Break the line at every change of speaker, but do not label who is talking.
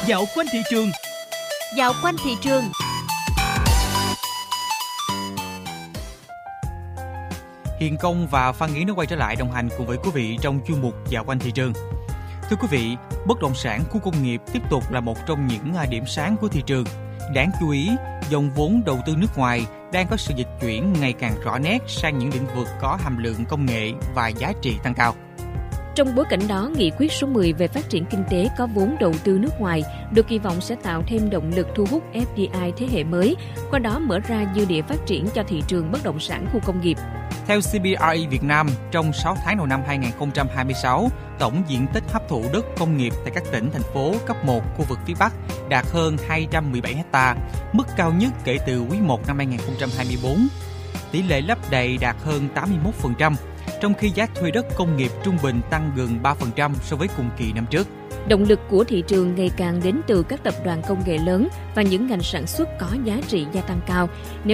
Dạo quanh thị trường.
Dạo quanh thị trường.
Hiền Công và Phan Nghĩa đã quay trở lại đồng hành cùng với quý vị trong chuyên mục Dạo quanh thị trường. Thưa quý vị, bất động sản khu công nghiệp tiếp tục là một trong những điểm sáng của thị trường. Đáng chú ý, dòng vốn đầu tư nước ngoài đang có sự dịch chuyển ngày càng rõ nét sang những lĩnh vực có hàm lượng công nghệ và giá trị tăng cao.
Trong bối cảnh đó, nghị quyết số 10 về phát triển kinh tế có vốn đầu tư nước ngoài được kỳ vọng sẽ tạo thêm động lực thu hút FDI thế hệ mới, qua đó mở ra dư địa phát triển cho thị trường bất động sản khu công nghiệp.
Theo CBRE Việt Nam, trong 6 tháng đầu năm 2026, tổng diện tích hấp thụ đất công nghiệp tại các tỉnh, thành phố cấp 1 khu vực phía Bắc đạt hơn 217 ha, mức cao nhất kể từ quý 1 năm 2024. Tỷ lệ lấp đầy đạt hơn 81%, trong khi giá thuê đất công nghiệp trung bình tăng gần 3% so với cùng kỳ năm trước.
Động lực của thị trường ngày càng đến từ các tập đoàn công nghệ lớn và những ngành sản xuất có giá trị gia tăng cao.